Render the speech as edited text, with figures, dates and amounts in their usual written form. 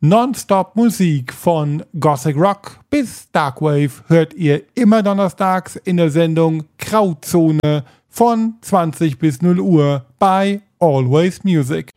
Nonstop Musik von Gothic Rock bis Darkwave hört ihr immer donnerstags in der Sendung Grauzone von 20 bis 0 Uhr bei Always Music.